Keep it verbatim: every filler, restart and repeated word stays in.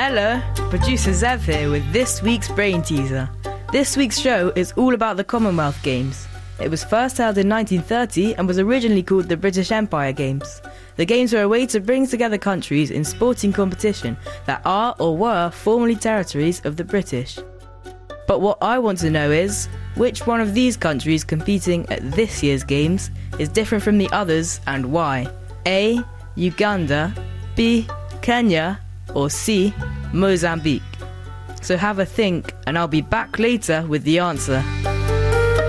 Hello, producer Zev here with this week's Brain Teaser. This week's show is all about the Commonwealth Games. It was first held in nineteen thirty and was originally called the British Empire Games. The games were a way to bring together countries in sporting competition that are or were formerly territories of the British. But what I want to know is, which one of these countries competing at this year's Games is different from the others and why? A. Uganda, B. Kenya, or C. Mozambique? So have a think and I'll be back later with the answer.